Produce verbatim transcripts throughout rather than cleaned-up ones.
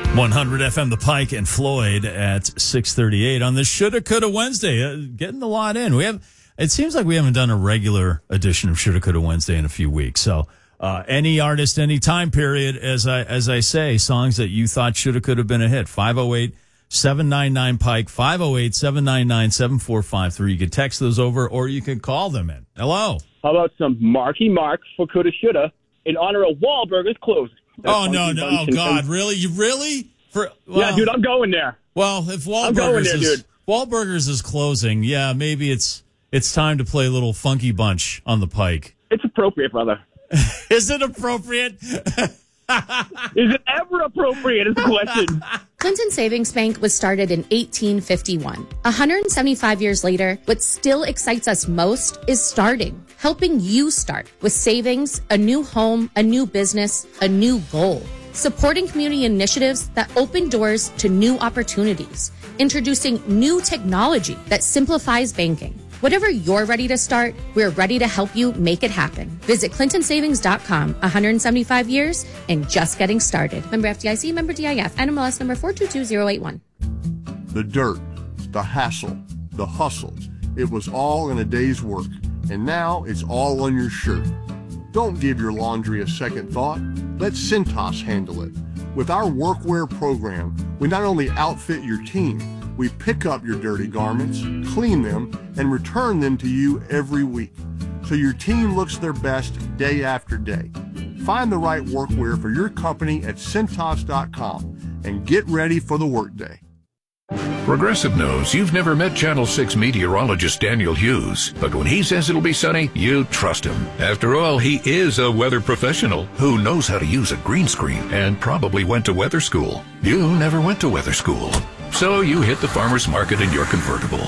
one hundred F M The Pike and Floyd at six thirty-eight on this Shoulda Coulda Wednesday. Uh, getting a lot in. We have. It seems like we haven't done a regular edition of Shoulda Coulda Wednesday in a few weeks. So uh, any artist, any time period, as I as I say, songs that you thought shoulda coulda been a hit. five oh eight, seven nine nine, Pike, five oh eight, seven nine nine, seven four five three. You can text those over or you can call them in. Hello. How about some Marky Mark for Coulda Shoulda in honor of Wahlburgers closing? Oh, no, no. Oh, God. Really? You really? For well, yeah, dude, I'm going there. Well, if Wahlburgers, I'm going there, is, dude. Wahlburgers is closing, yeah, maybe it's it's time to play a little Funky Bunch on the Pike. It's appropriate, brother. Is it appropriate? Is it ever appropriate is the question. Clinton Savings Bank was started in eighteen fifty-one. one hundred seventy-five years later, what still excites us most is starting, helping you start with savings, a new home, a new business, a new goal. Supporting community initiatives that open doors to new opportunities. Introducing new technology that simplifies banking. Whatever you're ready to start, we're ready to help you make it happen. Visit clinton savings dot com. one hundred seventy-five years and just getting started. Member F D I C, member D I F, N M L S number four two two zero eight one. The dirt, the hassle, the hustle. It was all in a day's work, and now it's all on your shirt. Don't give your laundry a second thought. Let Cintas handle it. With our workwear program, we not only outfit your team, we pick up your dirty garments, clean them, and return them to you every week, so your team looks their best day after day. Find the right workwear for your company at Cintas dot com and get ready for the workday. Progressive knows you've never met Channel six meteorologist Daniel Hughes, but when he says it'll be sunny, you trust him. After all, he is a weather professional who knows how to use a green screen and probably went to weather school. You never went to weather school, so you hit the farmer's market in your convertible.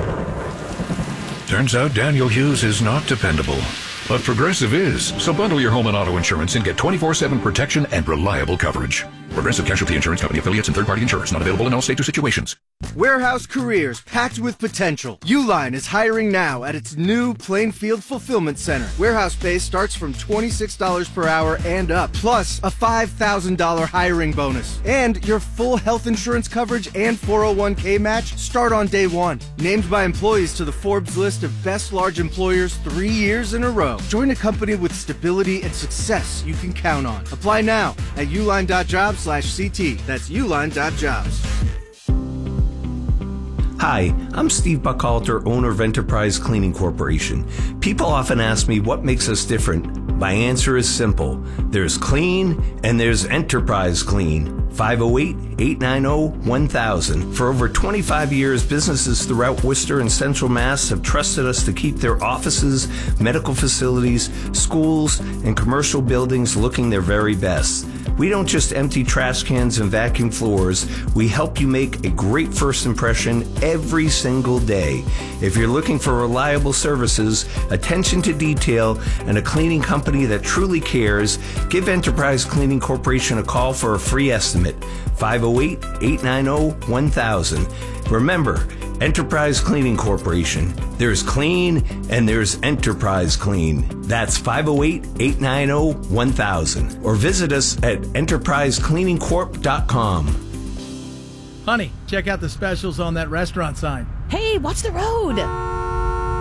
Turns out Daniel Hughes is not dependable, but Progressive is. So bundle your home and auto insurance and get twenty-four seven protection and reliable coverage. Progressive Casualty Insurance Company affiliates and third-party insurers. Not available in all states or situations. Warehouse careers packed with potential. Uline is hiring now at its new Plainfield Fulfillment Center. Warehouse pay starts from twenty-six dollars per hour and up, plus a five thousand dollars hiring bonus. And your full health insurance coverage and four oh one k match start on day one. Named by employees to the Forbes list of best large employers three years in a row. Join a company with stability and success you can count on. Apply now at uline dot jobs slash CT. That's uline dot jobs. Hi, I'm Steve Buckhalter, owner of Enterprise Cleaning Corporation. People often ask me what makes us different. My answer is simple. There's clean and there's Enterprise Clean. five oh eight, eight nine oh, one thousand. For over twenty-five years, businesses throughout Worcester and Central Mass have trusted us to keep their offices, medical facilities, schools, and commercial buildings looking their very best. We don't just empty trash cans and vacuum floors. We help you make a great first impression every single day. If you're looking for reliable services, attention to detail, and a cleaning company that truly cares, give Enterprise Cleaning Corporation a call for a free estimate. five oh eight, eight nine oh, one thousand. Remember, Enterprise Cleaning Corporation. There's clean and there's Enterprise Clean. That's five oh eight, eight nine oh, one thousand. Or visit us at enterprise cleaning corp dot com. Honey, check out the specials on that restaurant sign. Hey, watch the road.